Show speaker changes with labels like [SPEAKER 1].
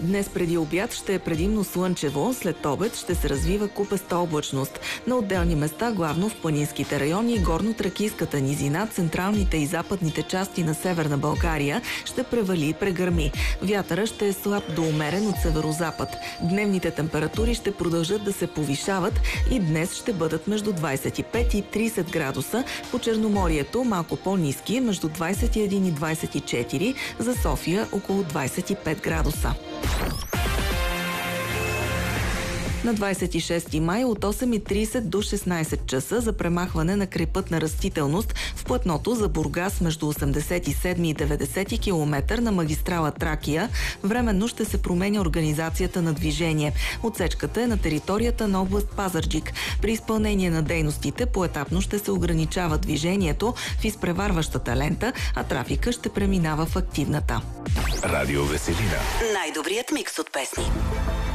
[SPEAKER 1] Днес преди обяд ще е предимно слънчево, след обед ще се развива купеста облачност. На отделни места, главно в планинските райони, горно-тракийската низина, централните и западните части на Северна България ще превали и прегърми. Вятъра ще е слаб до умерен от северозапад. Дневните температури ще продължат да се повишават и днес ще бъдат между 25 и 30 градуса. По Черноморието малко по-ниски, между 21 и 24, за София около 25 градуса. На 26 май от 8:30 до 16 часа за премахване на крайпътна растителност в платното за Бургас между 87 и 90 км на магистрала Тракия временно ще се променя организацията на движение. Отсечката е на територията на област Пазарджик. При изпълнение на дейностите поетапно ще се ограничава движението в изпреварващата лента, а трафика ще преминава в активната.
[SPEAKER 2] Радио Веселина.
[SPEAKER 3] Най-добрият микс от песни.